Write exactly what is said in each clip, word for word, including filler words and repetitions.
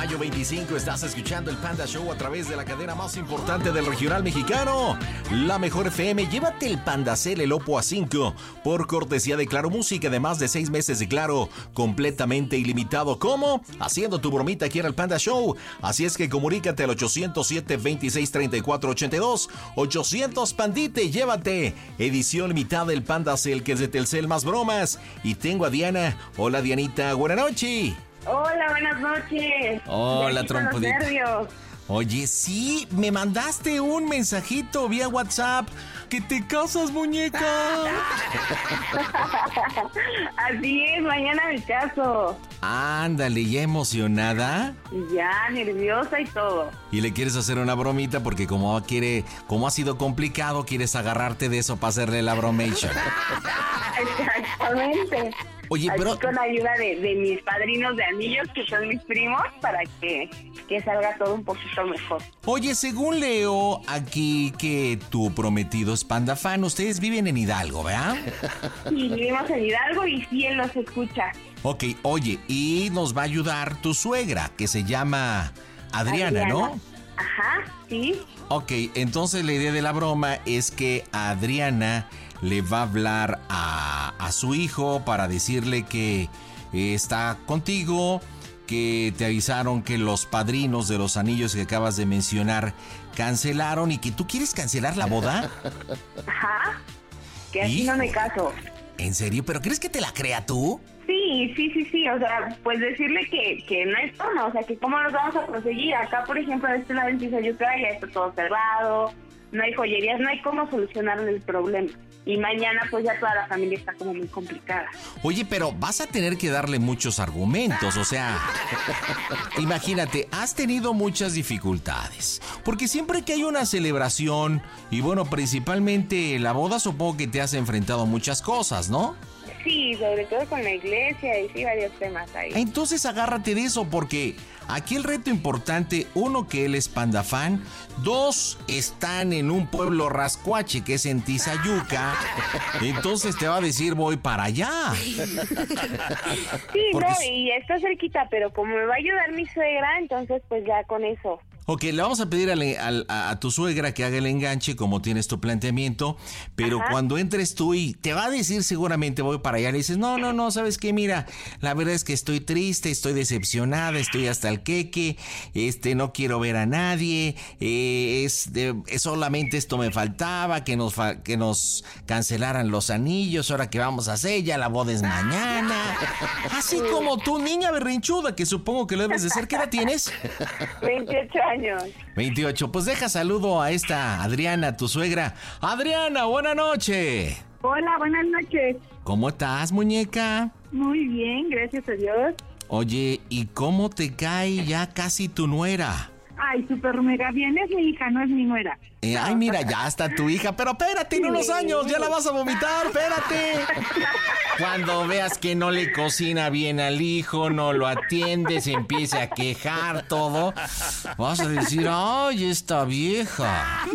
Mayo veinticinco, estás escuchando el Panda Show a través de la cadena más importante del regional mexicano, La Mejor F M. Llévate el Pandacel, el Oppo A cinco, por cortesía de Claro Música, de más de seis meses de Claro, completamente ilimitado. ¿Cómo? Haciendo tu bromita aquí en el Panda Show. Así es que comunícate al ochocientos siete, veintiséis, treinta y cuatro ochenta y dos. ochocientos Pandite, llévate edición limitada del Pandacel, que es de Telcel más bromas. Y tengo a Diana. Hola, Dianita, buenas noches. Hola, buenas noches. Hola, trompudita. Nervios. Oye, sí, me mandaste un mensajito vía WhatsApp que te casas, muñeca. Así es, mañana me caso. Ándale, ¿ya emocionada? Ya, nerviosa y todo. Y le quieres hacer una bromita porque como quiere, como ha sido complicado, quieres agarrarte de eso para hacerle la bromation. Exactamente. Oye, Así pero... con ayuda de, de mis padrinos de anillos, que son mis primos, para que, que salga todo un poquito mejor. Oye, según leo aquí que tu prometido es Panda Fan, ustedes viven en Hidalgo, ¿verdad? Sí, vivimos en Hidalgo y sí, él nos escucha. Ok, oye, y nos va a ayudar tu suegra, que se llama Adriana, Adriana. ¿no? Ajá, sí. Ok, entonces la idea de la broma es que Adriana le va a hablar a, a su hijo para decirle que eh, está contigo, que te avisaron que los padrinos de los anillos que acabas de mencionar cancelaron y que tú quieres cancelar la boda. Ajá, que así no me caso. ¿En serio? ¿Pero crees que te la crea tú? Sí, sí, sí, sí, o sea, pues decirle que, que no es toma, o sea, que cómo nos vamos a proseguir. Acá, por ejemplo, en este lado en Tizayuca ya está todo cerrado, no hay joyerías, no hay cómo solucionar el problema. Y mañana pues ya toda la familia está como muy complicada. Oye, pero vas a tener que darle muchos argumentos, o sea, imagínate, has tenido muchas dificultades, porque siempre que hay una celebración, y bueno, principalmente la boda, supongo que te has enfrentado a muchas cosas, ¿no? Sí, sobre todo con la iglesia y sí, varios temas ahí. Entonces agárrate de eso, porque aquí el reto importante, uno, que él es Panda Fan, dos, están en un pueblo rascuache que es en Tizayuca, entonces te va a decir voy para allá. Sí, porque... no, y está cerquita, pero como me va a ayudar mi suegra, entonces pues ya con eso. Ok, le vamos a pedir a, a, a tu suegra que haga el enganche como tienes tu planteamiento, pero Ajá. cuando entres tú y te va a decir seguramente voy para allá, le dices, no, no, no, ¿sabes qué? Mira, la verdad es que estoy triste, estoy decepcionada, estoy hasta el queque, este, no quiero ver a nadie, eh, es, de, es solamente esto me faltaba, que nos, fa, que nos cancelaran los anillos, ahora que vamos a hacer, ya la boda es mañana. Así como tú, niña berrinchuda, que supongo que lo debes de ser. ¿Qué edad tienes? veintiocho años. veintiocho, pues deja saludo a esta Adriana, tu suegra. Adriana, buena noche. Hola, buenas noches. ¿Cómo estás, muñeca? Muy bien, gracias a Dios. Oye, ¿y cómo te cae ya casi tu nuera? Ay, súper mega bien, es mi hija, no es mi nuera. Eh, ay, mira, ya está tu hija, pero espérate, en unos años ya la vas a vomitar, espérate. Cuando veas que no le cocina bien al hijo, no lo atiende, se empiece a quejar todo, vas a decir, ay, esta vieja.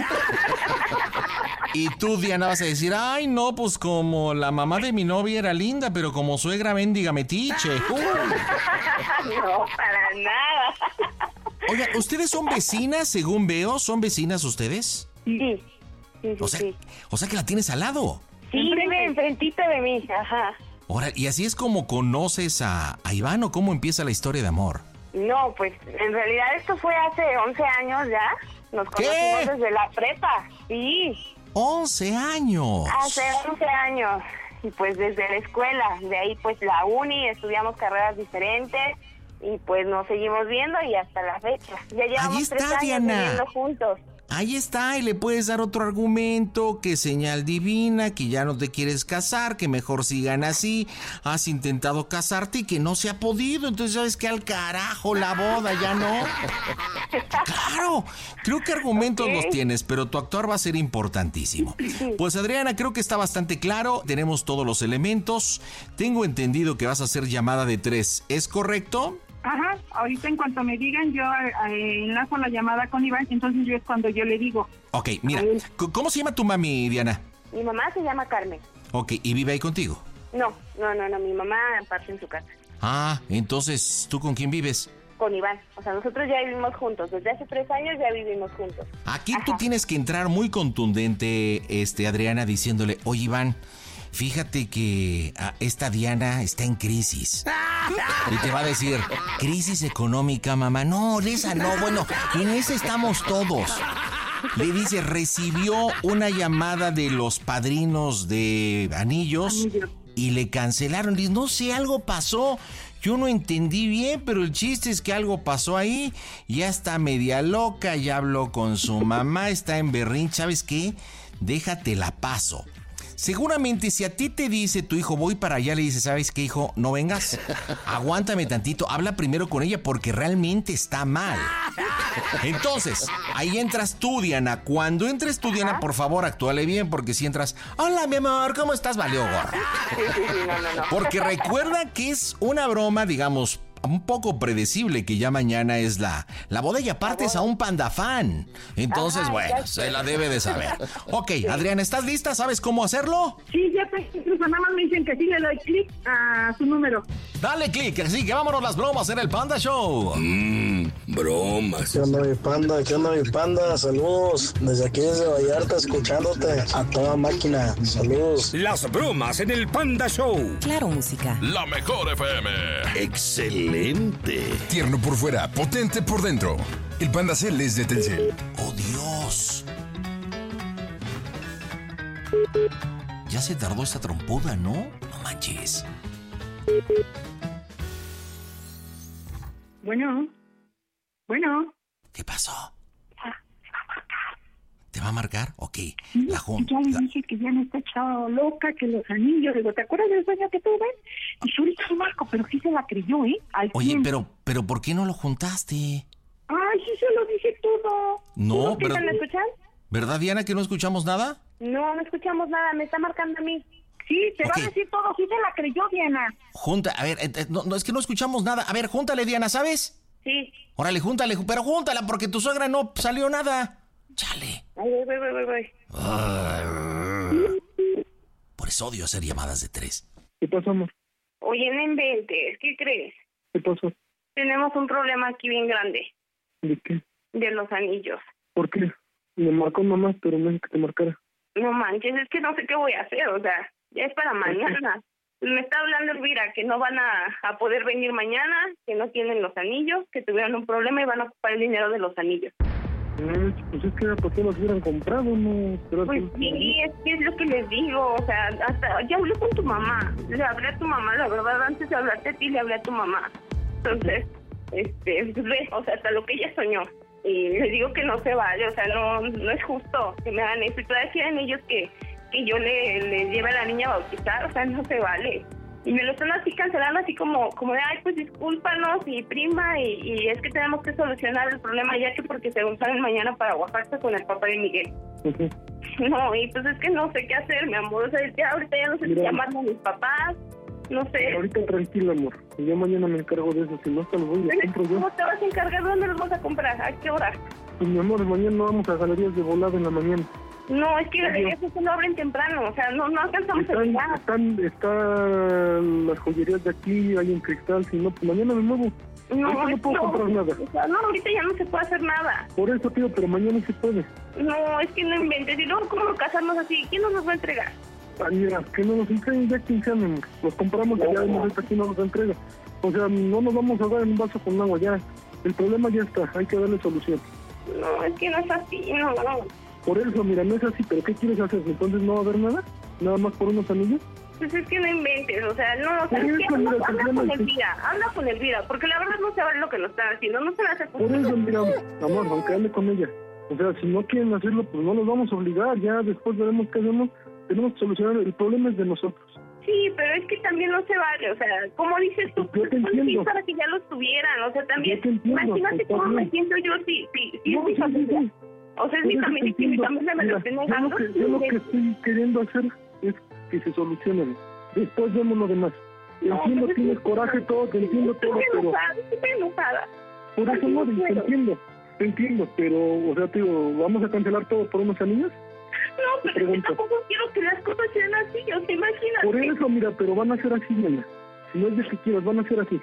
Y tú, Diana, vas a decir, ay, no, pues como la mamá de mi novia era linda, pero como suegra mendiga metiche. Uh. No, para nada. Oiga, ¿ustedes son vecinas, según veo? ¿Son vecinas ustedes? Sí, sí, sí, o sea, sí. O sea que la tienes al lado. Sí, vive enfrentito de mí, ajá. Ahora, ¿y así es como conoces a, a Iván o cómo empieza la historia de amor? No, pues en realidad esto fue hace once años ya. Nos conocimos ¿Qué? desde la prepa, sí. once años. Hace once años. Y pues desde la escuela, de ahí pues la uni, estudiamos carreras diferentes. Y pues nos seguimos viendo y hasta la fecha. Ya llevamos Ahí está, tres años Diana. viviendo juntos. Ahí está, y le puedes dar otro argumento, que señal divina, que ya no te quieres casar, que mejor sigan así, has intentado casarte y que no se ha podido, entonces sabes que al carajo la boda, ya no. Claro, creo que argumentos okay. los tienes, pero tu actuar va a ser importantísimo. Pues Adriana, creo que está bastante claro, tenemos todos los elementos, tengo entendido que vas a hacer llamada de tres, ¿es correcto? Ajá, ahorita en cuanto me digan, yo eh, enlazo la llamada con Iván, entonces yo es cuando yo le digo. Ok, mira, ¿cómo se llama tu mami, Diana? Mi mamá se llama Carmen. Ok, ¿y vive ahí contigo? No, no, no, no, mi mamá parte en su casa. Ah, entonces, ¿tú con quién vives? con Iván. O sea, nosotros ya vivimos juntos. Desde hace tres años ya vivimos juntos. Aquí Ajá. tú tienes que entrar muy contundente, este, Adriana, diciéndole, oye, Iván, fíjate que ah, esta Diana está en crisis. Y te va a decir, crisis económica, mamá. No, de esa no, bueno, en esa estamos todos. Le dice, recibió una llamada de los padrinos de anillos y le cancelaron. Dice, no sé, algo pasó. Yo no entendí bien, pero el chiste es que algo pasó ahí. Ya está media loca, ya habló con su mamá, está en berrinche. ¿Sabes qué? Déjate la paso. Seguramente si a ti te dice tu hijo, voy para allá, le dices, ¿sabes qué, hijo? No vengas, aguántame tantito, habla primero con ella porque realmente está mal. Entonces, ahí entras tú, Diana. Cuando entres tú, Diana, por favor, actúale bien, porque si entras, hola, mi amor, ¿cómo estás? Valió gorra. Sí, sí, sí, no, no, no. Porque recuerda que es una broma, digamos, un poco predecible, que ya mañana es la, la boda y aparte es a un Panda fan. Entonces, Ajá, bueno, exacto. se la debe de saber. Ok, Adriana, ¿estás lista? ¿Sabes cómo hacerlo? Sí, ya te, incluso nada más me dicen que sí le doy clic a su número. Dale clic, así que vámonos las bromas en el Panda Show. Mmm, bromas. ¿Qué onda, mi panda? ¿Qué onda, mi panda? Saludos. Desde aquí, desde Vallarta, escuchándote a toda máquina. Saludos. Las bromas en el Panda Show. Claro, música. La mejor F M. Excelente. Tierno por fuera, potente por dentro. El Panda Cel es de Telcel. ¡Oh, Dios! Ya se tardó esta trompuda, ¿no? No manches. Bueno, bueno. ¿Qué pasó? ¿Te va a marcar? Ok. Sí, La jun- ya le la- dije que ya no está echado loca, que los anillos. Digo, ¿te acuerdas del sueño que tuve? Y yo ahorita sí, Marco, pero sí se la creyó, ¿eh? Al Oye, cien. pero, pero ¿por qué no lo juntaste? Ay, sí se lo dije todo. No, pero... ¿Me escuchan? ¿Verdad, Diana, que no escuchamos nada? No, no escuchamos nada. Me está marcando a mí. Sí, te Ok. va a decir todo. Sí se la creyó, Diana. Junta, a ver, eh, eh, no, no, es que no escuchamos nada. A ver, júntale, Diana, ¿sabes? Sí. Órale, júntale, ju- pero júntala porque tu suegra no salió nada. Chale. Ay, voy, voy, voy, voy. Por eso odio hacer llamadas de tres. ¿Qué pasó, amor? Oye, no inventes. ¿Qué crees? ¿Qué pasó? Tenemos un problema aquí bien grande. ¿De qué? De los anillos. ¿Por qué? Me marcó mamá, pero no es que te marcara. No manches, es que no sé qué voy a hacer. O sea, ya es para mañana. Me está hablando Elvira que no van a, a poder venir mañana, que no tienen los anillos, que tuvieron un problema y van a ocupar el dinero de los anillos. Eh, pues es que era porque los hubieran comprado, ¿no? Pero Pues sí, es que es lo que les digo, o sea, hasta ya hablé con tu mamá, le hablé a tu mamá, la verdad, antes de hablarte a ti, le hablé a tu mamá. Entonces, este, pues ve, o sea, hasta lo que ella soñó. Y les digo que no se vale, o sea, no no es justo que me hagan eso. Y todavía quieren ellos que, que yo le, le lleve a la niña a bautizar, o sea, no se vale. Y me lo están así cancelando, así como, como de, ay, pues discúlpanos, y prima, y, y es que tenemos que solucionar el problema, ya que porque según salen mañana para Oaxaca con el papá de Miguel. Ujú. No, y pues es que no sé qué hacer, mi amor. O sea, ya ahorita ya no sé si Mira. llamarme a mis papás, no sé. Ahorita tranquilo, amor. Yo mañana me encargo de eso. Si no, hasta los voy y los compro yo. ¿Cómo te vas a encargar? ¿Dónde los vas a comprar? ¿A qué hora? Pues, mi amor, mañana vamos a galerías de volada en la mañana. No, es que galerías eso no abren temprano, o sea, no, no alcanzamos a Están, llegar. están, están las joyerías de aquí, hay en Cristal. Si no, pues mañana me muevo. No, Ahorita no puedo comprar nada. o sea, no, ahorita ya no se puede hacer nada. Por eso, tío, pero mañana se puede. No, es que no inventes. Y luego, ¿cómo casarnos así? ¿Quién nos los va a entregar? Ay, mira, que no nos entreguen ya quince años. Los compramos y ya vemos esta aquí no nos entrega. O sea, no nos vamos a dar en un vaso con agua ya. El problema ya está, hay que darle solución. No, es que no es así, no, no. Por eso, mira, no es así, pero ¿qué quieres hacer? ¿Entonces no va a haber nada? ¿Nada más por unos anillos? Pues es que no inventes, o sea, no, o sea, Por es que eso, habla, mira, habla el con problema es que- Elvira, habla con Elvira, porque la verdad no se vale lo que nos están haciendo, no se le hace Por eso, mira, amor, aunque hable con ella. O sea, si no quieren hacerlo, pues no los vamos a obligar. Ya después veremos qué hacemos. Tenemos que solucionar. El problema es de nosotros. Sí, pero es que también no se vale, o sea, como dices tú, Yo te pues, entiendo. sí, para que ya los tuvieran, o sea, también, Yo te entiendo, imagínate está cómo me bien. siento yo si, si, si No, es mi sí, sí, familia. sí. O sea, es Por mi eso te familia, que mi entiendo. familia me lo Mira, esté yo negando. lo que, yo lo que estoy queriendo hacer es que se solucionen. Después vemos lo demás. No, Entiendo, pues es tienes que- coraje, todo, te entiendo todo, Estoy pero enojada, estoy enojada. por eso Ay, no, no te quiero. entiendo. Te entiendo, pero, o sea, te digo, ¿vamos a cancelar todo por unos anillos? No, pero es que pregunto. tampoco quiero que las cosas sean así, o sea, imagínate. Por eso, mira, pero van a ser así, nena. Si no es de que quieras, van a ser así.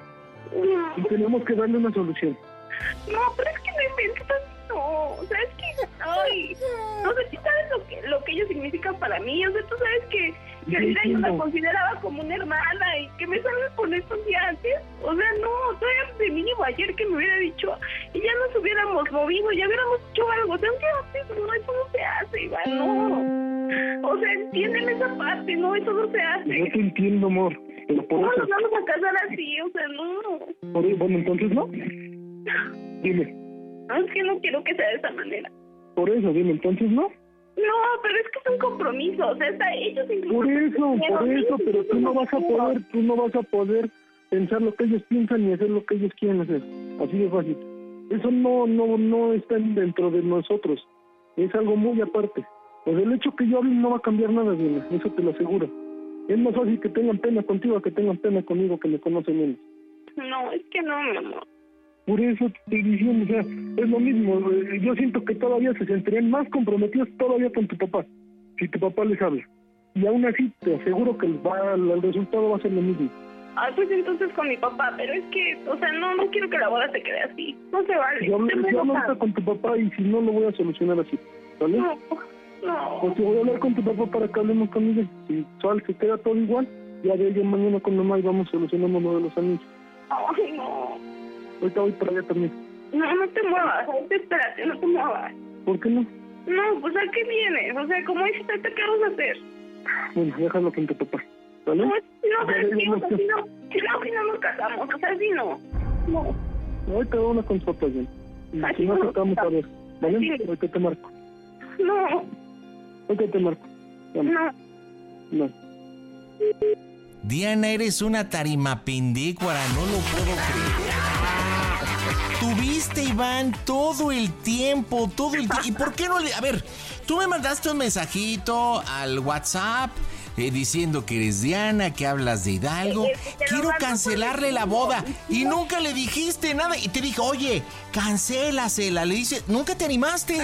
No. Y tenemos que darle una solución. No, pero es que no inventes así, no. O sea, es que, ay, no sé si sabes lo que, lo que ellos significan para mí. O sea, tú sabes que, que Lina yo la consideraba como una hermana y que me salgas con estos días antes. O sea, no, todavía de mínimo ayer que me hubiera dicho y ya nos hubiéramos movido, ya hubiéramos hecho algo. O sea, un día antes, no, eso no se hace, Iván, no. O sea, entiéndeme esa parte, no, eso no se hace. Yo te entiendo, amor, pero por ¿Cómo eso... nos vamos a casar así? O sea, no. Por, bueno, entonces, ¿no? Dime. No, es que no quiero que sea de esa manera. Por eso, dime, entonces, ¿no? No, pero es que es un compromiso, o sea, está, ellos incluso... Por eso, por eso, pero tú no vas a poder, tú no vas a poder pensar lo que ellos piensan ni hacer lo que ellos quieren hacer. Así de fácil. Eso no, no, no está dentro de nosotros. Es algo muy aparte. Pues el hecho que yo hable no va a cambiar nada, Diana, eso te lo aseguro. Es más fácil que tengan pena contigo que tengan pena conmigo, que me conocen menos. No, es que no, mi amor. Por eso te estoy diciendo, o sea, es lo mismo. Yo siento que todavía se sentirían más comprometidos todavía con tu papá, si tu papá les habla. Y aún así, te aseguro que el, va, el resultado va a ser lo mismo. Ah, pues entonces con mi papá, pero es que, o sea, no, no quiero que la boda se quede así. No se vale. Yo hablo, yo hablo ahorita con tu papá y si no, lo voy a solucionar así, ¿vale? No, no. Porque voy a hablar con tu papá para que hablemos con ella. Si sal, se queda todo igual, ya de ella mañana con mamá y vamos solucionando lo de los anillos. Ay, no. Ahorita voy para allá también. No, no te muevas, ahorita espérate, no te muevas. ¿Por qué no? No, pues ¿a qué vienes? O sea, como dices, ¿qué vamos a hacer? Bueno, déjalo con tu papá, ¿vale? No, no, pero Ya, si ya, no, ya. si no, si no, si no nos casamos, o sea, si no. No. Ahorita voy a hablar con tu papá, bien. Y Así si no, no. tocamos a ver, ¿vale? Así. Ahorita te marco. No, Ahorita te marco. Vale. no. No. Diana, eres una tarimapendícuara, no lo puedo creer. Tuviste, Iván, todo el tiempo, todo el tiempo. ¿Y por qué no le...? A ver, tú me mandaste un mensajito al WhatsApp eh, diciendo que eres Diana, que hablas de Hidalgo. Eh, eh, te lo Quiero mando cancelarle por la boda. Facebook. Y nunca le dijiste nada. Y te dije, oye, cancélasela. Le dice, nunca te animaste.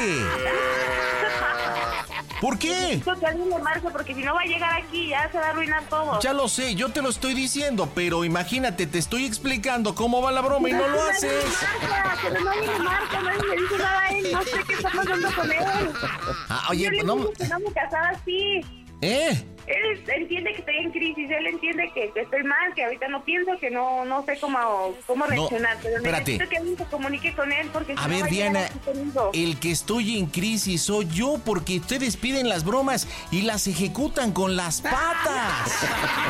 ¿Por qué? Necesito que alguien le marque porque si no va a llegar aquí ya se va a arruinar todo. Ya lo sé, yo te lo estoy diciendo, pero imagínate, te estoy explicando cómo va la broma y no lo haces. Pero nadie le marca, nadie le dice nada a él, no sé qué está pasando con él. Ah, oye, Yo le no... digo que no me casaba así. ¿Eh? Él entiende que estoy en crisis, él entiende que, que estoy mal, que ahorita no pienso, que no no sé cómo, cómo reaccionar, pero espérate. necesito que alguien se comunique con él porque si A no ver, va a llegar Diana, aquí conmigo. el que estoy en crisis soy yo porque ustedes piden las bromas y las ejecutan con las patas.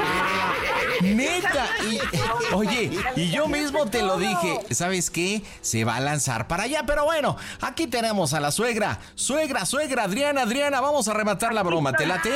Neta. Y, oye, y yo mismo te lo dije, ¿sabes qué? Se va a lanzar para allá, pero bueno, aquí tenemos a la suegra. Suegra, suegra, Adriana, Adriana, vamos a rematar la broma, ¿te late?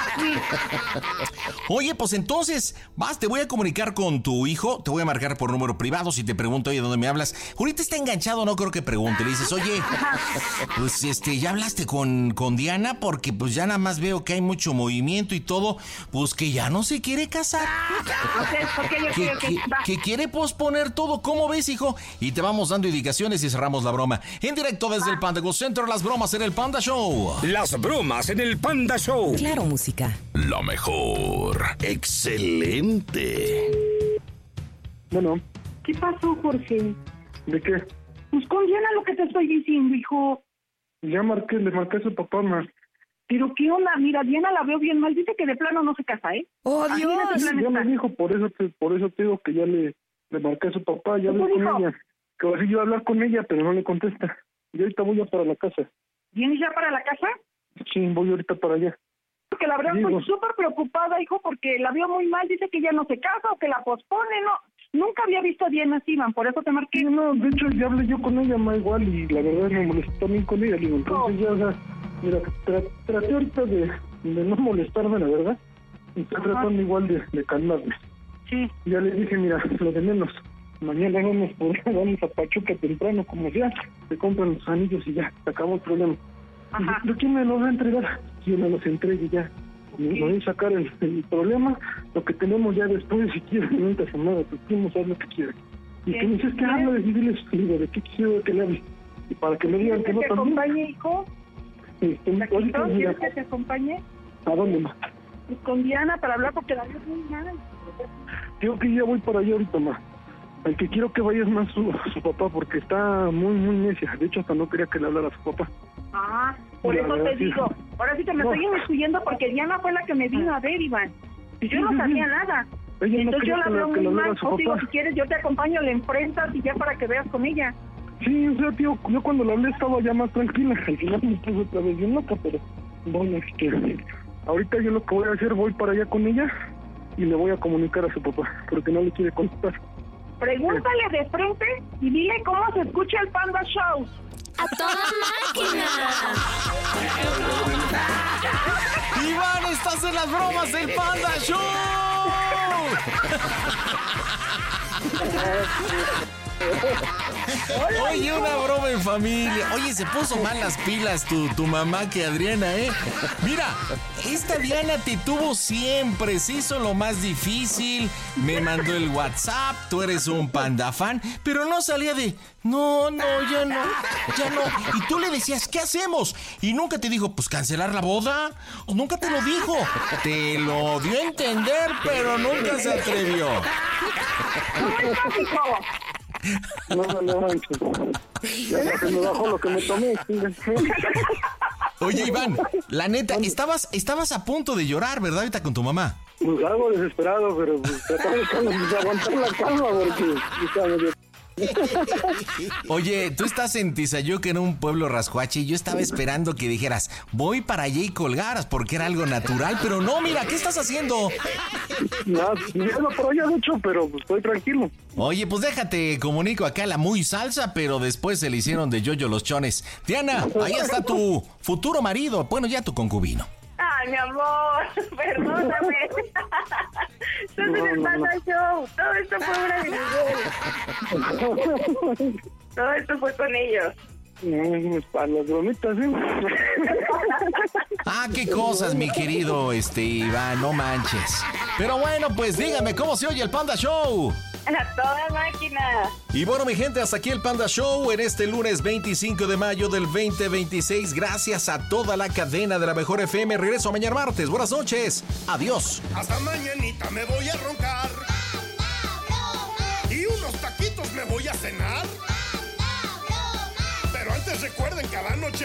Oye, pues entonces, vas, te voy a comunicar con tu hijo, te voy a marcar por número privado si te pregunto, oye, ¿dónde me hablas? Ahorita está enganchado, no creo que pregunte, le dices, oye, pues este, ¿ya hablaste con, con Diana? Porque pues ya nada más veo que hay mucho movimiento y todo, pues que ya no se quiere casar. Ok, ok, ok, Que, ok, que- va. que quiere posponer todo, ¿cómo ves, hijo? Y te vamos dando indicaciones y cerramos la broma. En directo desde el Panda Go Center, las bromas en el Panda Show. Las bromas en el Panda Show. Claro, música. La mejor. Excelente. Bueno, ¿Qué pasó, Jorge? ¿de qué? Pues con Diana lo que te estoy diciendo, hijo. Ya marqué, le marqué a su papá, ma. Pero qué onda, mira, Diana la veo bien mal, dice que de plano no se casa, ¿eh? ¡Oh, Así de Dios! plano Ya está. me dijo, por eso te, por eso te digo que ya le, le marqué a su papá, ya hablé ¿Cómo con dijo? ella. Que así yo iba a hablar con ella, pero no le contesta. Y ahorita voy ya para la casa. ¿Vienes ya para la casa? Sí, voy ahorita para allá. Porque la verdad Digo. estoy súper preocupada, hijo, porque la veo muy mal, dice que ya no se casa o que la pospone, no. Nunca había visto a Diana así, man, por eso te marqué. Sí, no, de hecho ya hablé yo con ella, ma, igual, y la verdad me molestó también con ella. Digo, entonces ya, o sea, mira, tra- traté ahorita de, de no molestarme, la verdad. Y estoy Ajá. tratando igual de, de calmarme. Sí. Ya le dije, mira, lo de menos. Mañana vamos, por, vamos a Pachuca temprano, como sea. Se compran los anillos y ya, se acabó el problema. Ajá. ¿Pero quién me los va a entregar? Yo me los entregue ya. Me voy a sacar el, el problema, lo que tenemos ya después, si quieren, nunca se nada, tus primos haz lo que quieran. Y que me dices que habla, y diles, digo, ¿de qué quiero que le hable? Y para que me digan ¿Quieres que que no te también. acompañe, hijo? Este, ¿Taquito? ahorita, mira, ¿Quieres que te acompañe? ¿a dónde más? Pues con Diana para hablar porque la veo muy mal. Digo que ya voy para allá ahorita más. Al que quiero que vayas más su, su papá, porque está muy, muy necia. De hecho, hasta no quería que le hablara a su papá. Ah, por La eso verdad, te sí. digo. Ahora sí que me No. estoy inmiscuyendo porque Diana fue la que me vino a ver, Iván. Y yo Sí, no sí, sabía sí. nada. Ella no Entonces quería yo la que le- veo que muy le hablara mal. a su O digo, papá. si quieres, yo te acompaño, le enfrentas y ya para que veas con ella. Sí, o sea, tío, yo cuando le hablé estaba ya más tranquila. Al final me puse otra vez bien loca, pero bueno, este, ahorita yo lo que voy a hacer, voy para allá con ella y le voy a comunicar a su papá, porque no le quiere contestar. Pregúntale de frente y dile cómo se escucha el Panda Show. ¡A toda máquina! Iván, estás en las bromas del Panda Show. Oye, una broma en familia. Oye, se puso más las pilas tu, tu mamá que Adriana, ¿eh? Mira, esta Diana te tuvo siempre, se hizo lo más difícil, me mandó el WhatsApp, tú eres un Panda fan, pero no salía de, no, no, ya no, ya no. Y tú le decías, ¿qué hacemos? Y nunca te dijo, pues cancelar la boda. Nunca te lo dijo. Te lo dio a entender, pero nunca se atrevió. No, no, manches. Ya se me bajó lo que me tomé. Oye, Iván, la neta, estabas, estabas a punto de llorar, ¿verdad? Ahorita con tu mamá. Pues algo desesperado, pero pues, trataba de de aguantar la calma porque estaba medio... Oye, tú estás en Tizayuca, en un pueblo rascuache, y yo estaba esperando que dijeras, voy para allá y colgaras, porque era algo natural, pero no, mira, ¿qué estás haciendo? No, no por allá mucho, pero pues, estoy tranquilo. Oye, pues déjate, comunico acá la muy salsa, pero después se le hicieron de yoyo los chones. Diana, ahí está tu futuro marido, bueno, ya tu concubino. Ay, mi amor, perdóname. Estás en el Panda Show. Todo esto fue obra de Miguel. Todo esto fue con ellos. Mm, para las bromitas, ¿eh? Ah, qué cosas, mi querido este Iván, no manches. Pero bueno, pues dígame cómo se oye el Panda Show. A toda máquina. Y bueno, mi gente, hasta aquí el Panda Show en este lunes veinticinco de mayo del veinte veintiséis. Gracias a toda la cadena de la Mejor F M. Regreso mañana martes. Buenas noches. Adiós. Hasta mañanita me voy a roncar. Y unos taquitos me voy a cenar. Pero antes recuerden, cada noche